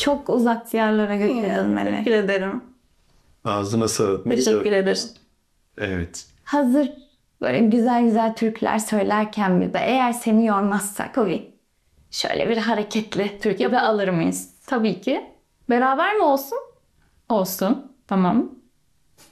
Çok uzak diyarlara götürdün beni. Teşekkür ederim. Ağzına sağlık. Teşekkür ederim. Evet. Hazır böyle güzel güzel türküler söylerken bir de eğer seni yormazsak tabii şöyle bir hareketli türkü de alır mıyız? Tabii ki. Beraber mi olsun? Olsun. Tamam.